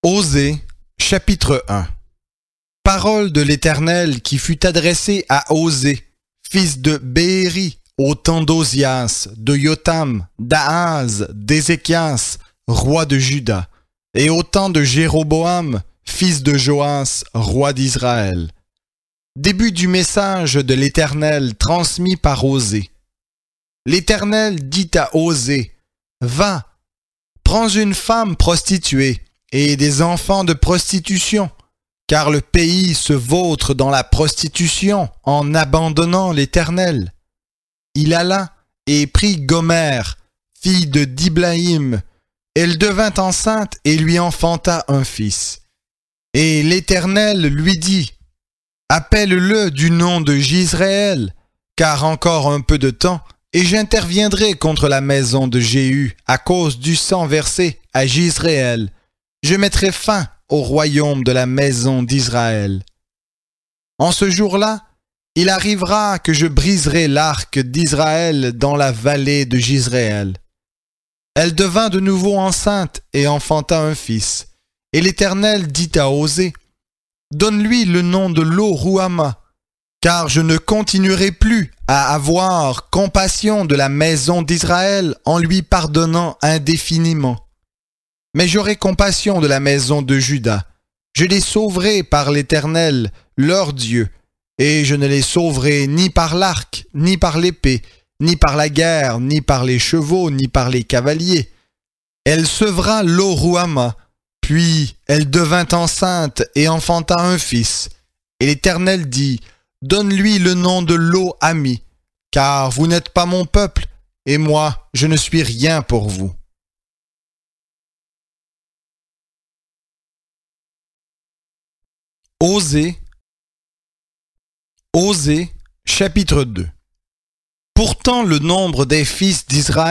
Osée, chapitre 1. Parole de l'Éternel qui fut adressée à Osée, fils de Béhéri, au temps d'Ozias, de Yotam, d'Ahaz, d'Ézéchias, roi de Juda, et au temps de Jéroboam, fils de Joas, roi d'Israël. Début du message de l'Éternel transmis par Osée. L'Éternel dit à Osée, « Va, prends une femme prostituée et des enfants de prostitution, car le pays se vautre dans la prostitution en abandonnant l'Éternel. » Il alla et prit Gomère, fille de Diblaïm. Elle devint enceinte et lui enfanta un fils. Et l'Éternel lui dit, « Appelle-le du nom de Jizréel, car encore un peu de temps, et j'interviendrai contre la maison de Jéhu à cause du sang versé à Jizréel. Je mettrai fin au royaume de la maison d'Israël. En ce jour-là, il arrivera que je briserai l'arc d'Israël dans la vallée de Jizréel. » Elle devint de nouveau enceinte et enfanta un fils. Et l'Éternel dit à Osée, « Donne-lui le nom de Lo-Ruhamah, car je ne continuerai plus à avoir compassion de la maison d'Israël en lui pardonnant indéfiniment. Mais j'aurai compassion de la maison de Juda. Je les sauverai par l'Éternel, leur Dieu, et je ne les sauverai ni par l'arc, ni par l'épée, ni par la guerre, ni par les chevaux, ni par les cavaliers. Elle sevra Lo-Ruhamah, puis elle devint enceinte et enfanta un fils. Et l'Éternel dit, « Donne-lui le nom de Lo-Ami, car vous n'êtes pas mon peuple, et moi, je ne suis rien pour vous. » Osée, chapitre 2. Pourtant le nombre des fils d'Israël